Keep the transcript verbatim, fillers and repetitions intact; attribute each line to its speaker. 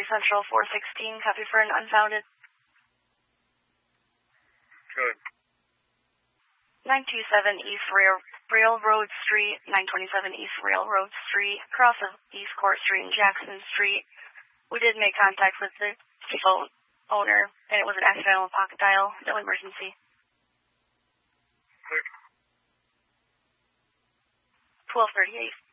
Speaker 1: Central four sixteen, copy for an unfounded.
Speaker 2: Good.
Speaker 1: nine twenty-seven East Rail, Railroad Street, nine twenty-seven East Railroad Street, across of East Court Street and Jackson Street. We did make contact with the phone owner, and it was an accidental pocket dial, no emergency.
Speaker 2: Good.
Speaker 1: twelve thirty-eight.